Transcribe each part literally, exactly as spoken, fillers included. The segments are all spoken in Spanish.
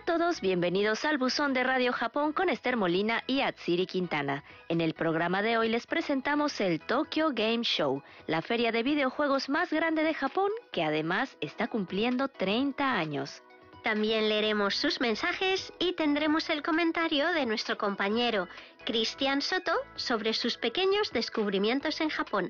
todos, bienvenidos al Buzón de Radio Japón con Esther Molina y Atsiri Quintana. En el programa de hoy les presentamos el Tokyo Game Show, la feria de videojuegos más grande de Japón, que además está cumpliendo treinta años. También leeremos sus mensajes y tendremos el comentario de nuestro compañero Cristian Soto sobre sus pequeños descubrimientos en Japón.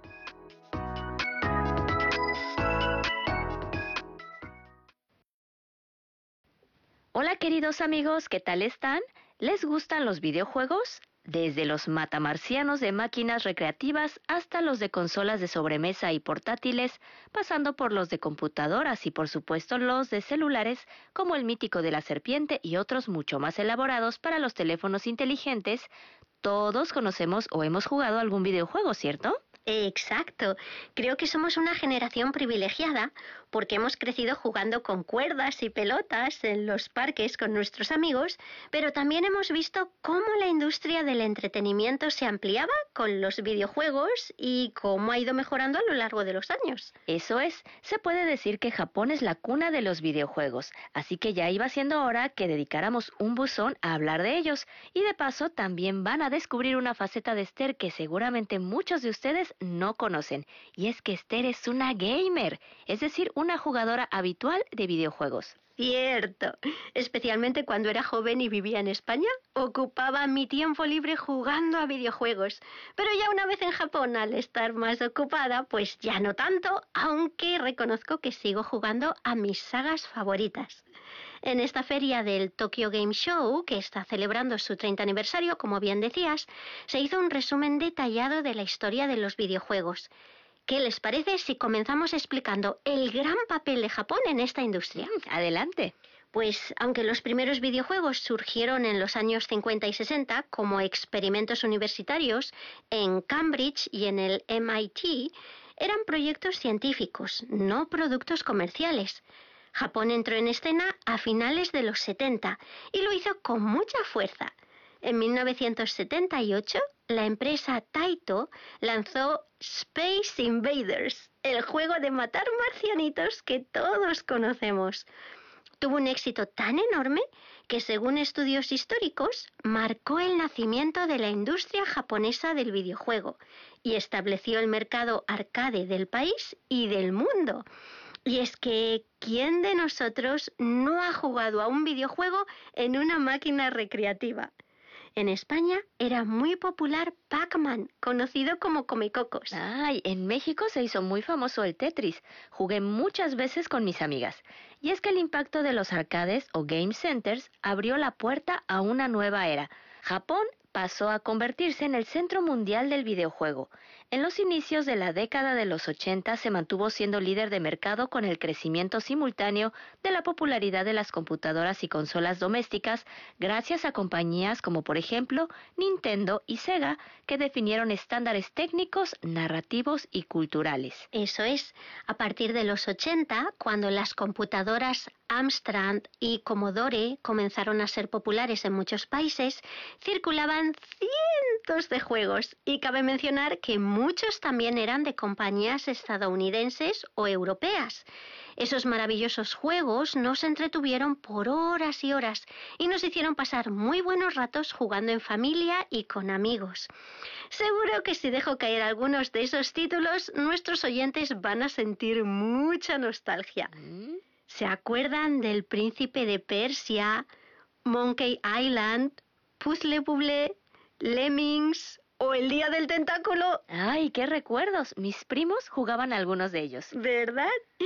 Hola queridos amigos, ¿qué tal están? ¿Les gustan los videojuegos? Desde los matamarcianos de máquinas recreativas hasta los de consolas de sobremesa y portátiles, pasando por los de computadoras y por supuesto los de celulares, como el mítico de la serpiente y otros mucho más elaborados para los teléfonos inteligentes, todos conocemos o hemos jugado algún videojuego, ¿cierto? Exacto. Creo que somos una generación privilegiada porque hemos crecido jugando con cuerdas y pelotas en los parques con nuestros amigos, pero también hemos visto cómo la industria del entretenimiento se ampliaba con los videojuegos y cómo ha ido mejorando a lo largo de los años. Eso es, se puede decir que Japón es la cuna de los videojuegos, así que ya iba siendo hora que dedicáramos un buzón a hablar de ellos, y de paso también van a descubrir una faceta de Esther que seguramente muchos de ustedes no conocen, y es que Esther es una gamer, es decir, una jugadora habitual de videojuegos. Cierto, especialmente cuando era joven y vivía en España, ocupaba mi tiempo libre jugando a videojuegos. Pero ya una vez en Japón, al estar más ocupada, pues ya no tanto, aunque reconozco que sigo jugando a mis sagas favoritas. En esta feria del Tokyo Game Show, que está celebrando su treinta aniversario, como bien decías, se hizo un resumen detallado de la historia de los videojuegos. ¿Qué les parece si comenzamos explicando el gran papel de Japón en esta industria? Adelante. Pues aunque los primeros videojuegos surgieron en los años cincuenta y sesenta como experimentos universitarios en Cambridge y en el M I T, eran proyectos científicos, no productos comerciales. Japón entró en escena a finales de los setenta y lo hizo con mucha fuerza. En mil novecientos setenta y ocho, la empresa Taito lanzó Space Invaders, el juego de matar marcianitos que todos conocemos. Tuvo un éxito tan enorme que, según estudios históricos, marcó el nacimiento de la industria japonesa del videojuego y estableció el mercado arcade del país y del mundo. Y es que, ¿quién de nosotros no ha jugado a un videojuego en una máquina recreativa? En España era muy popular Pac-Man, conocido como Comecocos. Ay, en México se hizo muy famoso el Tetris. Jugué muchas veces con mis amigas. Y es que el impacto de los arcades o game centers abrió la puerta a una nueva era. Japón pasó a convertirse en el centro mundial del videojuego. En los inicios de la década de los ochenta se mantuvo siendo líder de mercado con el crecimiento simultáneo de la popularidad de las computadoras y consolas domésticas gracias a compañías como por ejemplo Nintendo y Sega, que definieron estándares técnicos, narrativos y culturales. Eso es, a partir de los ochenta, cuando las computadoras Amstrad y Commodore comenzaron a ser populares en muchos países, circulaban cientos de juegos y cabe mencionar que muchos también eran de compañías estadounidenses o europeas. Esos maravillosos juegos nos entretuvieron por horas y horas y nos hicieron pasar muy buenos ratos jugando en familia y con amigos. Seguro que si dejo caer algunos de esos títulos, nuestros oyentes van a sentir mucha nostalgia. ¿Mm? ¿Se acuerdan del Príncipe de Persia, Monkey Island, Puzzle Bubble, Lemmings o el Día del Tentáculo? ¡Ay, qué recuerdos! Mis primos jugaban algunos de ellos. ¿Verdad?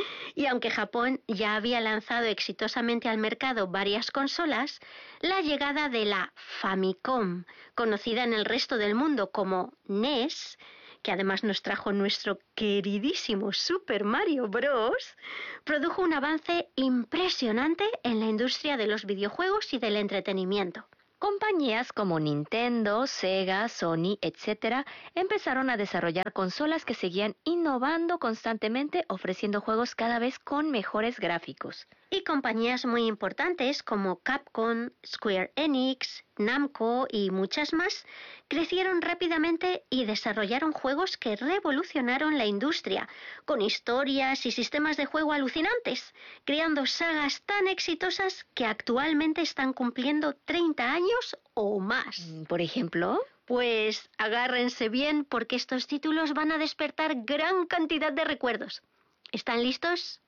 Y aunque Japón ya había lanzado exitosamente al mercado varias consolas, la llegada de la Famicom, conocida en el resto del mundo como N E S, que además nos trajo nuestro queridísimo Super Mario Bros., produjo un avance impresionante en la industria de los videojuegos y del entretenimiento. Compañías como Nintendo, Sega, Sony, etcétera, empezaron a desarrollar consolas que seguían innovando constantemente, ofreciendo juegos cada vez con mejores gráficos. Y compañías muy importantes como Capcom, Square Enix, Namco y muchas más crecieron rápidamente y desarrollaron juegos que revolucionaron la industria, con historias y sistemas de juego alucinantes, creando sagas tan exitosas que actualmente están cumpliendo treinta años o más. Por ejemplo, Pues agárrense bien porque estos títulos van a despertar gran cantidad de recuerdos. ¿Están listos?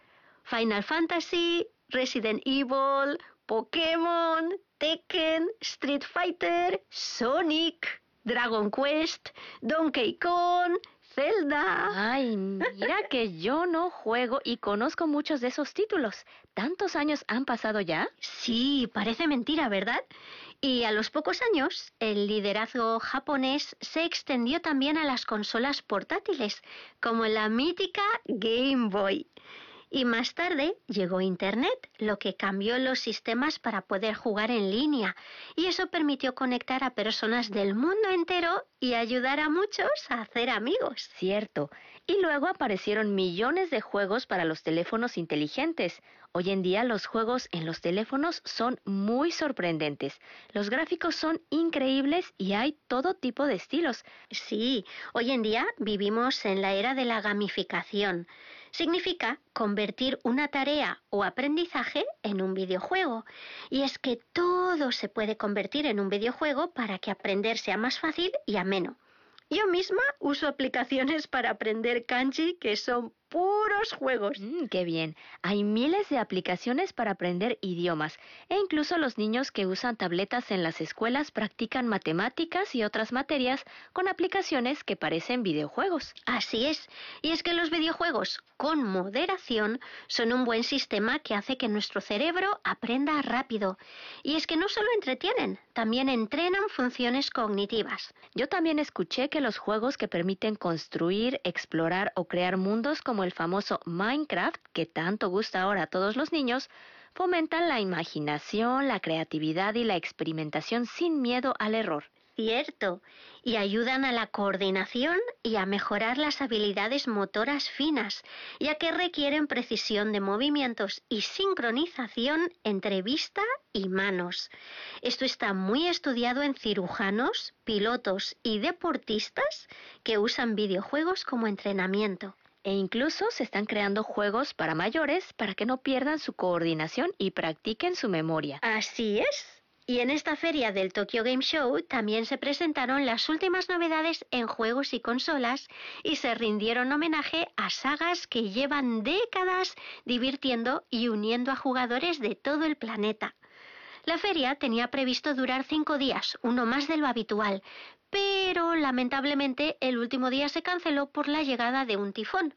Final Fantasy, Resident Evil, Pokémon, Tekken, Street Fighter, Sonic, Dragon Quest, Donkey Kong, Zelda. ay, mira que yo no juego y conozco muchos de esos títulos. ¿Tantos años han pasado ya? Sí, parece mentira, ¿verdad? Y a los pocos años, el liderazgo japonés se extendió también a las consolas portátiles, como la mítica Game Boy. Y más tarde llegó Internet, lo que cambió los sistemas para poder jugar en línea, y eso permitió conectar a personas del mundo entero y ayudar a muchos a hacer amigos. Cierto. Y luego aparecieron millones de juegos para los teléfonos inteligentes. Hoy en día los juegos en los teléfonos son muy sorprendentes. Los gráficos son increíbles y hay todo tipo de estilos. Sí, hoy en día vivimos en la era de la gamificación. Significa convertir una tarea o aprendizaje en un videojuego. Y es que todo se puede convertir en un videojuego para que aprender sea más fácil y ameno. Yo misma uso aplicaciones para aprender kanji que son puros juegos. Mm, qué bien. Hay miles de aplicaciones para aprender idiomas e incluso los niños que usan tabletas en las escuelas practican matemáticas y otras materias con aplicaciones que parecen videojuegos. Así es, y es que los videojuegos, con moderación, son un buen sistema que hace que nuestro cerebro aprenda rápido. Y es que no solo entretienen, también entrenan funciones cognitivas. Yo también escuché que los juegos que permiten construir, explorar o crear mundos como el famoso Minecraft, que tanto gusta ahora a todos los niños, fomentan la imaginación, la creatividad y la experimentación sin miedo al error. Cierto, y ayudan a la coordinación y a mejorar las habilidades motoras finas, ya que requieren precisión de movimientos y sincronización entre vista y manos. Esto está muy estudiado en cirujanos, pilotos y deportistas que usan videojuegos como entrenamiento. E incluso se están creando juegos para mayores para que no pierdan su coordinación y practiquen su memoria. Así es. Y en esta feria del Tokyo Game Show también se presentaron las últimas novedades en juegos y consolas y se rindieron homenaje a sagas que llevan décadas divirtiendo y uniendo a jugadores de todo el planeta. La feria tenía previsto durar cinco días, uno más de lo habitual, pero lamentablemente el último día se canceló por la llegada de un tifón.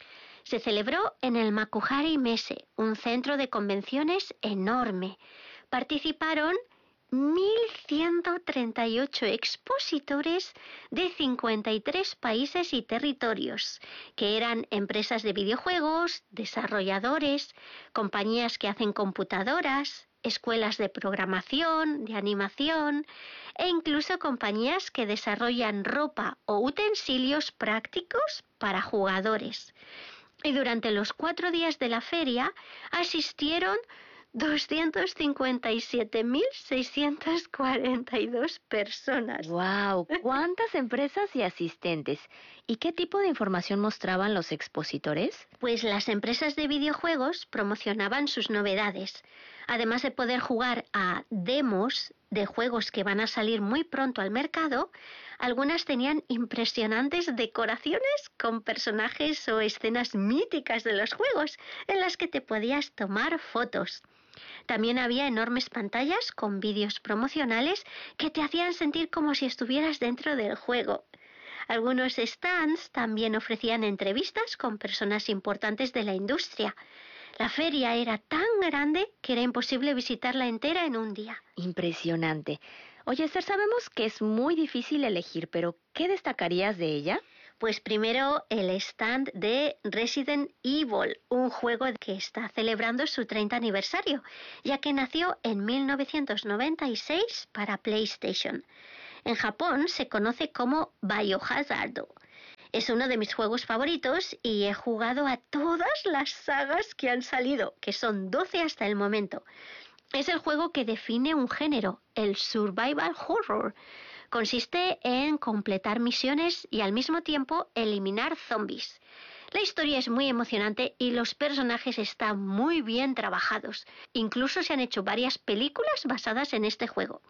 Se celebró en el Makuhari Messe, un centro de convenciones enorme. Participaron mil ciento treinta y ocho expositores de cincuenta y tres países y territorios, que eran empresas de videojuegos, desarrolladores, compañías que hacen computadoras, escuelas de programación, de animación e incluso compañías que desarrollan ropa o utensilios prácticos para jugadores. Y durante los cuatro días de la feria asistieron doscientas cincuenta y siete mil seiscientas cuarenta y dos personas. ¡Wow! ¿Cuántas empresas y asistentes? ¿Y qué tipo de información mostraban los expositores? Pues las empresas de videojuegos promocionaban sus novedades. Además de poder jugar a demos de juegos que van a salir muy pronto al mercado, algunas tenían impresionantes decoraciones con personajes o escenas míticas de los juegos en las que te podías tomar fotos. También había enormes pantallas con vídeos promocionales que te hacían sentir como si estuvieras dentro del juego. Algunos stands también ofrecían entrevistas con personas importantes de la industria. La feria era tan grande que era imposible visitarla entera en un día. Impresionante. Oye, Esther, sabemos que es muy difícil elegir, pero ¿qué destacarías de ella? Pues primero el stand de Resident Evil, un juego que está celebrando su treinta aniversario, ya que nació en mil novecientos noventa y seis para PlayStation. En Japón se conoce como Biohazard. Es uno de mis juegos favoritos y he jugado a todas las sagas que han salido, que son doce hasta el momento. Es el juego que define un género, el survival horror. Consiste en completar misiones y al mismo tiempo eliminar zombies. La historia es muy emocionante y los personajes están muy bien trabajados. Incluso se han hecho varias películas basadas en este juego.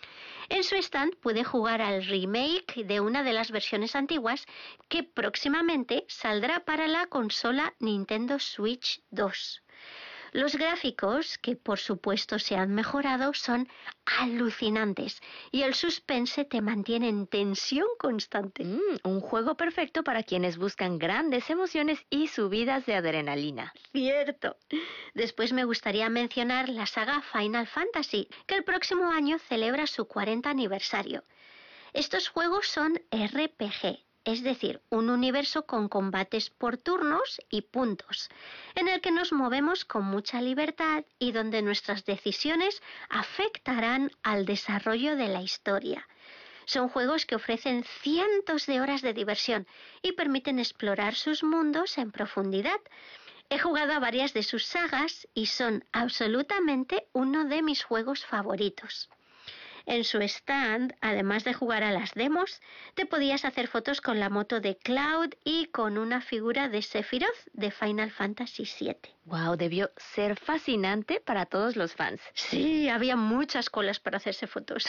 En su stand pude jugar al remake de una de las versiones antiguas que próximamente saldrá para la consola Nintendo Switch dos. Los gráficos, que por supuesto se han mejorado, son alucinantes y el suspense te mantiene en tensión constante. Mm, un juego perfecto para quienes buscan grandes emociones y subidas de adrenalina. Cierto. Después me gustaría mencionar la saga Final Fantasy, que el próximo año celebra su cuarenta aniversario. Estos juegos son R P G. Es decir, un universo con combates por turnos y puntos, en el que nos movemos con mucha libertad y donde nuestras decisiones afectarán al desarrollo de la historia. Son juegos que ofrecen cientos de horas de diversión y permiten explorar sus mundos en profundidad. He jugado a varias de sus sagas y son absolutamente uno de mis juegos favoritos. En su stand, además de jugar a las demos, te podías hacer fotos con la moto de Cloud y con una figura de Sephiroth de Final Fantasy siete. Wow, debió ser fascinante para todos los fans. Sí, había muchas colas para hacerse fotos.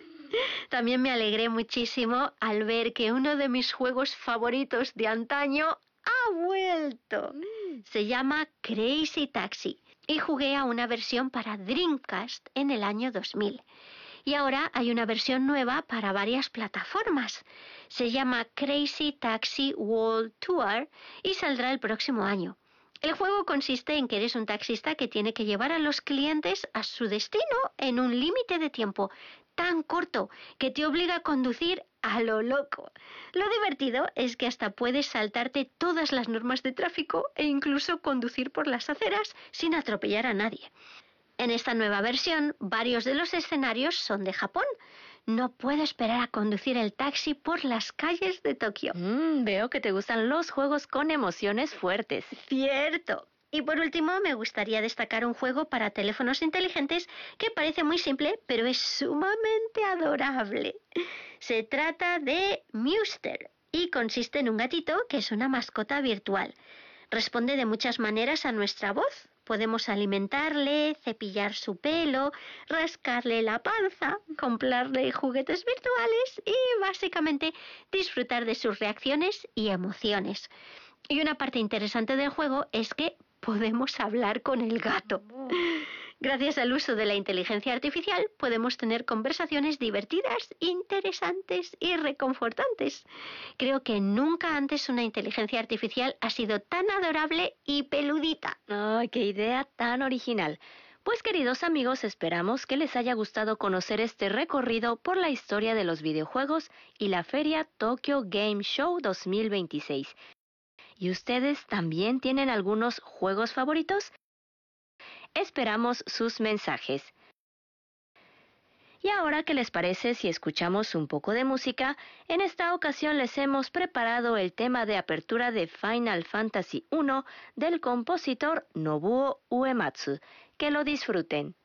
También me alegré muchísimo al ver que uno de mis juegos favoritos de antaño ha vuelto. Se llama Crazy Taxi y jugué a una versión para Dreamcast en el año dos mil. Y ahora hay una versión nueva para varias plataformas. Se llama Crazy Taxi World Tour y saldrá el próximo año. El juego consiste en que eres un taxista que tiene que llevar a los clientes a su destino en un límite de tiempo tan corto que te obliga a conducir a lo loco. Lo divertido es que hasta puedes saltarte todas las normas de tráfico e incluso conducir por las aceras sin atropellar a nadie. En esta nueva versión, varios de los escenarios son de Japón. No puedo esperar a conducir el taxi por las calles de Tokio. Mm, veo que te gustan los juegos con emociones fuertes. Cierto. Y por último, me gustaría destacar un juego para teléfonos inteligentes que parece muy simple, pero es sumamente adorable. Se trata de Mewster y consiste en un gatito que es una mascota virtual. Responde de muchas maneras a nuestra voz. Podemos alimentarle, cepillar su pelo, rascarle la panza, comprarle juguetes virtuales y básicamente disfrutar de sus reacciones y emociones. Y una parte interesante del juego es que podemos hablar con el gato. Gracias al uso de la inteligencia artificial podemos tener conversaciones divertidas, interesantes y reconfortantes. Creo que nunca antes una inteligencia artificial ha sido tan adorable y peludita. ¡Ay, qué idea tan original! Pues queridos amigos, esperamos que les haya gustado conocer este recorrido por la historia de los videojuegos y la feria Tokyo Game Show dos mil veintiséis. ¿Y ustedes también tienen algunos juegos favoritos? Esperamos sus mensajes. Y ahora, ¿qué les parece si escuchamos un poco de música? En esta ocasión les hemos preparado el tema de apertura de Final Fantasy uno del compositor Nobuo Uematsu. Que lo disfruten.